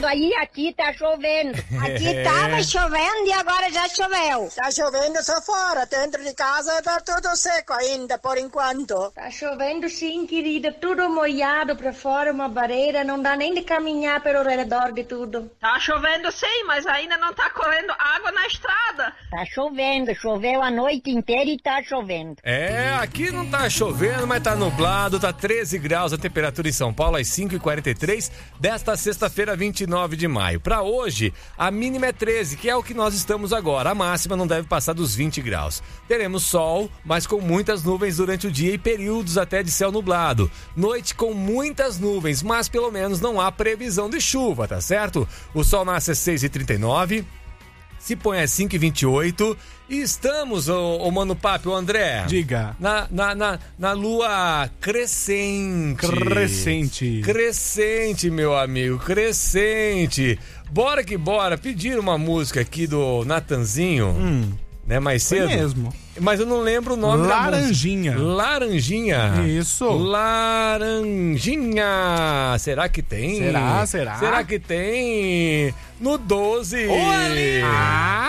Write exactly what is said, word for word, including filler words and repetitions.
chovendo aí, aqui tá chovendo. Aqui tava chovendo e agora já choveu. Tá chovendo só fora, dentro de casa tá tudo seco ainda, por enquanto. Tá chovendo sim, querida, tudo molhado pra fora, uma barreira, não dá nem de caminhar pelo redor de tudo. Tá chovendo sim, mas ainda não tá correndo água na estrada. Tá chovendo, choveu a noite inteira e tá chovendo. É, aqui não tá chovendo, mas tá nublado, tá treze graus a temperatura em São Paulo às cinco e quarenta e três desta sexta-feira, vinte e nove de maio. Pra hoje, a mínima é treze, que é o que nós estamos agora. A máxima não deve passar dos vinte graus. Teremos sol, mas com muitas nuvens durante o dia e períodos até de céu nublado. Noite com muitas nuvens, mas pelo menos não há previsão de chuva, tá certo? O sol nasce às seis e trinta e nove, se põe às cinco e vinte e oito e estamos, ô, ô Mano Papi, ô André. Diga. Na, na, na, na lua crescente. Crescente. Crescente, meu amigo, crescente. Bora que bora, pedir uma música aqui do Natanzinho, Hum. né, mais Foi cedo. mesmo. Mas eu não lembro o nome Laranjinha. da música. Laranjinha. Isso. Laranjinha. Será que tem? Será, será? Será que tem? No doze. Olha! Ah!